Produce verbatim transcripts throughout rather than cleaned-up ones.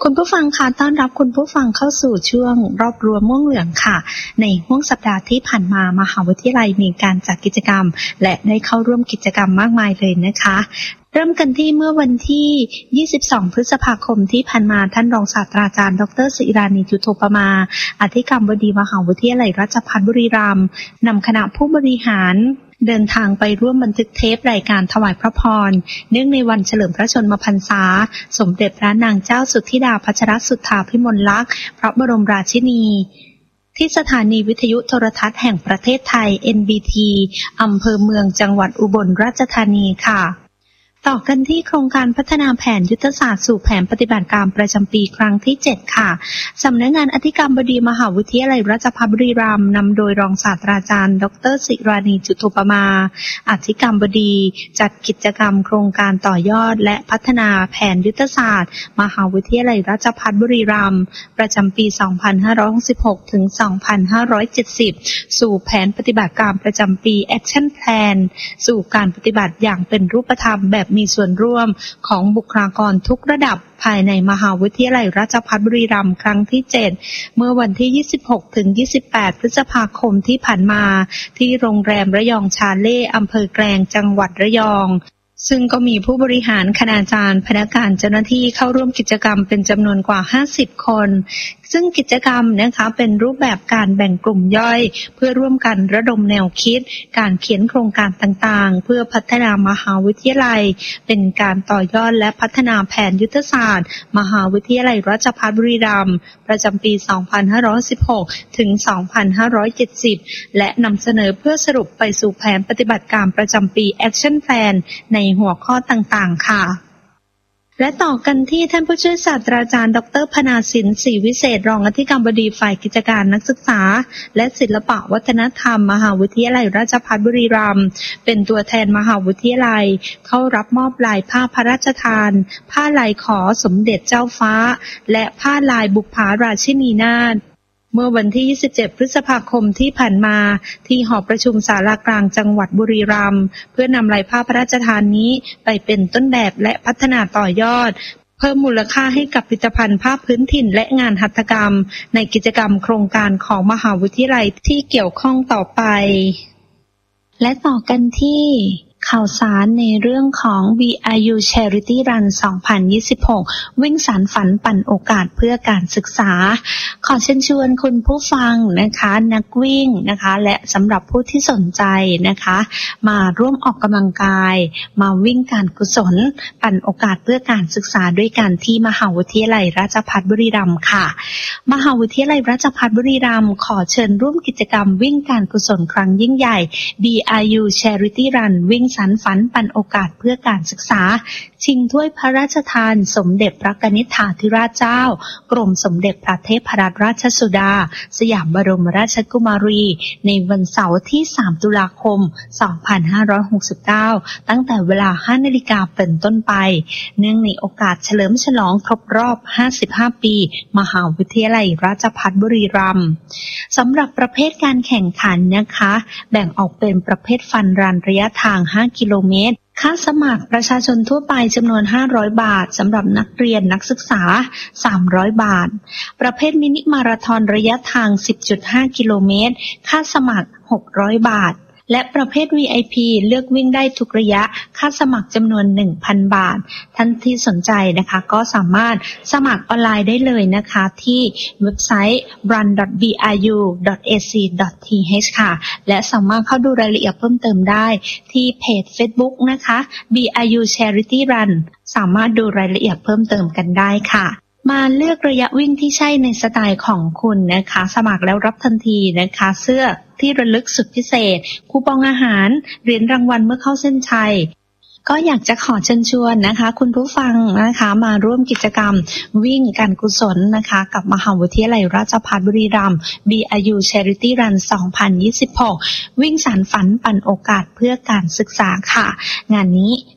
คุณผู้ฟังคะต้อนรับคุณผู้ฟังเข้าสู่ช่วงรอบรั้วม่วงเหลืองค่ะในห้วงสัปดาห์ที่ผ่านมามหาวิทยาลัยมีการจัดกิจกรรมและได้เข้าร่วมกิจกรรมมากมายเลยนะคะเริ่มกันที่เมื่อวันที่ยี่สิบสองพฤษภาคมที่ผ่านมาท่านรองศาสตราจารย์ดร.ศิรานีจุโธปมาอธิการบดีมหาวิทยาลัยราชภัฏบุรีรัมย์นำคณะผู้บริหารเดินทางไปร่วมบันทึกเทปรายการถวายพระพรเนื่องในวันเฉลิมพระชนมพรรษาสมเด็จพระนางเจ้าสุทธิดาพัชรสุทธาภิมลลักษณ์พระบรมราชินีที่สถานีวิทยุโทรทัศน์แห่งประเทศไทย เอ็น บี ที อำเภอเมืองจังหวัดอุบลราชธานีค่ะต่อกันที่โครงการพัฒนาแผนยุทธศาสตร์สู่แผนปฏิบัติการประจำปีครั้งที่เจ็ดค่ะสำนักงานอธิการบดีมหาวิทยาลัยราชภัฏบุรีรัมย์นำโดยรองศาสตราจารย์ดร.ศิรานีจุโธปมาอธิการบดีจัดกิจกรรมโครงการต่อยอดและพัฒนาแผนยุทธศาสตร์มหาวิทยาลัยราชภัฏบุรีรัมย์ประจำปี สองพันห้าร้อยหกสิบหก ถึง สองพันห้าร้อยเจ็ดสิบ สู่แผนปฏิบัติการประจำปี Action Plan สู่การปฏิบัติอย่างเป็นรูปธรรมแบบมีส่วนร่วมของบุคลากรทุกระดับภายในมหาวิทยาลัยราชภัฏบุรีรัมย์ครั้งที่เจ็ดเมื่อวันที่ยี่สิบหกถึงยี่สิบแปดพฤษภาคมที่ผ่านมาที่โรงแรมระยองชาเล่อำเภอแกลงจังหวัดระยองซึ่งก็มีผู้บริหารคณาจารย์พนักงานเจ้าหน้าที่เข้าร่วมกิจกรรมเป็นจำนวนกว่าห้าสิบคนซึ่งกิจกรรมนะคะเป็นรูปแบบการแบ่งกลุ่มย่อยเพื่อร่วมกันระดมแนวคิดการเขียนโครงการต่างๆเพื่อพัฒนามหาวิทยาลัยเป็นการต่อยอดและพัฒนาแผนยุทธศาสตร์มหาวิทยาลัยราชภัฏบุรีรัมย์ประจำปี สองพันห้าร้อยสิบหก ถึง สองพันห้าร้อยเจ็ดสิบ และนำเสนอเพื่อสรุปไปสู่แผนปฏิบัติการประจำปี Action Plan ในหัวข้อต่างๆค่ะและต่อกันที่ท่านผู้ช่วยศาสตราจารย์ดร.พนาสินศรีวิเศษรองอธิการบดีฝ่ายกิจการนักศึกษาและศิลปวัฒนธรรมมหาวิทยาลัยราชภัฏบุรีรัมย์เป็นตัวแทนมหาวิทยาลัยเข้ารับมอบลายผ้าพระราชทานผ้าลายขอสมเด็จเจ้าฟ้าและผ้าลายบุปผาราชินีนาถเมื่อวันที่ยี่สิบเจ็ดพฤษภาคมที่ผ่านมาที่หอประชุมศาลากลางจังหวัดบุรีรัมย์เพื่อนำลายผ้าพระราชทานนี้ไปเป็นต้นแบบและพัฒนาต่อยอดเพิ่มมูลค่าให้กับผลิตภัณฑ์ผ้าพื้นถิ่นและงานหัตถกรรมในกิจกรรมโครงการของมหาวิทยาลัยที่เกี่ยวข้องต่อไปและต่อกันที่ข่าวสารในเรื่องของ บี อาร์ ยู Charity Run สองพันยี่สิบหก วิ่งสานฝันปั่นโอกาสเพื่อการศึกษาขอเชิญชวนคุณผู้ฟังนะคะนักวิ่งนะคะและสำหรับผู้ที่สนใจนะคะมาร่วมออกกำลังกายมาวิ่งการกุศลปั่นโอกาสเพื่อการศึกษาด้วยกันที่มหาวิทยาลัยราชภัฏบุรีรัมย์ค่ะมหาวิทยาลัยราชภัฏบุรีรัมย์ขอเชิญร่วมกิจกรรมวิ่งการกุศลครั้งยิ่งใหญ่ บี อาร์ ยู Charity Run วิ่งสานฝันปั่นโอกาสเพื่อการศึกษาชิงถ้วยพระราชทานสมเด็จพระกนิษฐาธิราชเจ้ากรมสมเด็จพระเทพรัตนราชสุดาสยามบรมราชกุมารีในวันเสาร์ที่สามตุลาคมสองพันห้าร้อยหกสิบเก้าตั้งแต่เวลา ห้านาฬิกา เป็นต้นไปเนื่องในโอกาสเฉลิมฉลองครบรอบห้าสิบห้าปีมหาวิทยาลัยราชภัฏบุรีรัมย์สำหรับประเภทการแข่งขันนะคะแบ่งออกเป็นประเภทฟันรันระยะทางห้ากิโลเมตรค่าสมัครประชาชนทั่วไปจำนวนห้าร้อยบาทสำหรับนักเรียนนักศึกษาสามร้อยบาทประเภทมินิมาราธอนระยะทาง สิบจุดห้า กิโลเมตรค่าสมัครหกร้อยบาทและประเภท วี ไอ พี เลือกวิ่งได้ทุกระยะค่าสมัครจำนวน หนึ่งพัน บาทท่านที่สนใจนะคะก็สามารถสมัครออนไลน์ได้เลยนะคะที่เว็บไซต์ รัน ดอท บี อาร์ ยู ดอท เอ ซี ดอท ที เอช ค่ะและสามารถเข้าดูรายละเอียดเพิ่มเติมได้ที่เพจ Facebook นะคะ บี อาร์ ยู Charity Run สามารถดูรายละเอียดเพิ่มเติมกันได้ค่ะมาเลือกระยะวิ่งที่ใช่ในสไตล์ของคุณนะคะสมัครแล้วรับทันทีนะคะเสื้อที่ระลึกสุดพิเศษคูปองอาหารเหรียญรางวัลเมื่อเข้าเส้นชัยก็อยากจะขอเชิญชวนนะคะคุณผู้ฟังนะคะมาร่วมกิจกรรมวิ่งการกุศลนะคะกับมหาวิทยาลัยราชภัฏบุรีรัมย์ บี อาร์ ยู Charity Run สองพันยี่สิบหกวิ่งสานฝันปั่นโอกาสเพื่อการศึกษาค่ะงานนี้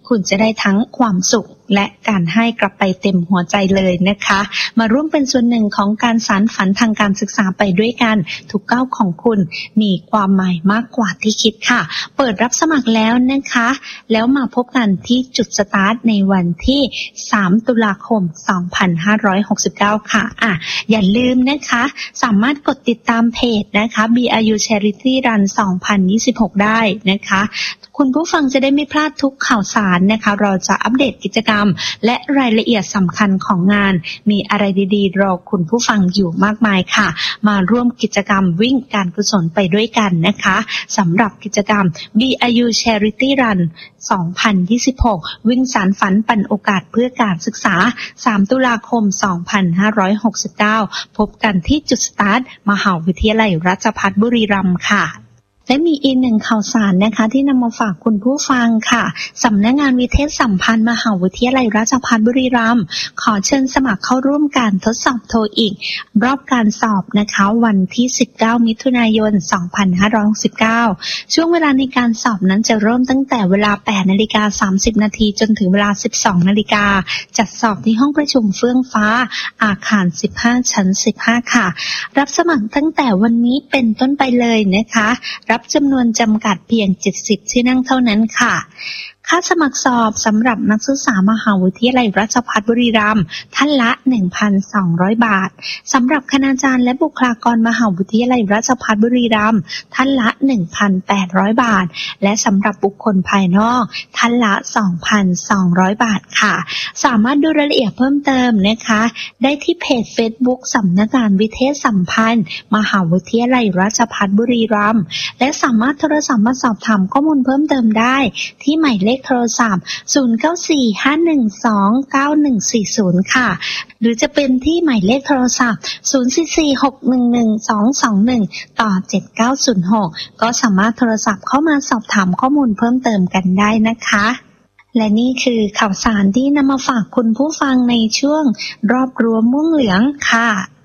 คุณจะได้ทั้งความสุขและการให้กลับไปเต็มหัวใจเลยนะคะมาร่วมเป็นส่วนหนึ่งของการสานฝันทางการศึกษาไปด้วยกันทุกก้าวของคุณมีความหมายมากกว่าที่คิดค่ะเปิดรับสมัครแล้วนะคะแล้วมาพบกันที่จุดสตาร์ทในวันที่สามตุลาคมสองพันห้าร้อยหกสิบเก้าค่ะอ่ะอย่าลืมนะคะสามารถกดติดตามเพจนะคะ บี อาร์ ยู Charity Run สองพันยี่สิบหกได้นะคะคุณผู้ฟังจะได้ไม่พลาดทุกข่าวสารนะคะเราจะอัปเดตกิจกรรมและรายละเอียดสำคัญของงานมีอะไรดีๆรอคุณผู้ฟังอยู่มากมายค่ะมาร่วมกิจกรรมวิ่งการกุศลไปด้วยกันนะคะสำหรับกิจกรรม บี อาร์ ยู Charity Run สองพันยี่สิบหกวิ่งสานฝันปันโอกาสเพื่อการศึกษาสามตุลาคมสองพันห้าร้อยหกสิบเก้าพบกันที่จุดสตาร์ทมหาวิทยาลัยราชภัฏบุรีรัมย์ค่ะและมีอีกหนึ่งข่าวสารนะคะที่นำมาฝากคุณผู้ฟังค่ะสำนักงานวิเทศสัมพันธ์มหาวิทยาลัยราชภัฏบุรีรัมย์ขอเชิญสมัครเข้าร่วมการทดสอบโทอีกรอบการสอบนะคะวันที่สิบเก้ามิถุนายนสองพันห้าร้อยหกสิบเก้าช่วงเวลาในการสอบนั้นจะเริ่มตั้งแต่เวลา แปดนาฬิกาสามสิบนาทีจนถึงเวลา สิบสองนาฬิกาจัดสอบที่ห้องประชุมเฟื่องฟ้าอาคารสิบห้าชั้นสิบห้าค่ะรับสมัครตั้งแต่วันนี้เป็นต้นไปเลยนะคะรับจำนวนจำกัดเพียงเจ็ดสิบที่นั่งเท่านั้นค่ะค่าสมัครสอบสำหรับนักศึกษามหาวิทยาลัยราชภัฏบุรีรัมย์ท่านละ หนึ่งพันสองร้อย บาทสำหรับคณาจารย์และบุคลากรมหาวิทยาลัยราชภัฏบุรีรัมย์ท่านละ หนึ่งพันแปดร้อย บาทและสำหรับบุคคลภายนอกท่านละ สองพันสองร้อย บาทค่ะสามารถดูรายละเอียดเพิ่มเติมนะคะได้ที่เพจ Facebook สำนักงานวิเทศสัมพันธ์มหาวิทยาลัยราชภัฏบุรีรัมย์และสามารถโทรศัพท์มาสอบถามข้อมูลเพิ่มเติมได้ที่หมายเลขโทรศัพท์ศูนย์ เก้า สี่ ห้า หนึ่ง สอง เก้า หนึ่ง สี่ ศูนย์ค่ะหรือจะเป็นที่หมายเลขโทรศัพท์ศูนย์ สี่ สี่ หก หนึ่ง หนึ่ง สอง สอง หนึ่งต่อเจ็ดเก้าศูนย์หกก็สามารถโทรศัพท์เข้ามาสอบถามข้อมูลเพิ่มเติมกันได้นะคะและนี่คือข่าวสารที่นำมาฝากคุณผู้ฟังในช่วงรอบรั้วม่วงเหลืองค่ะ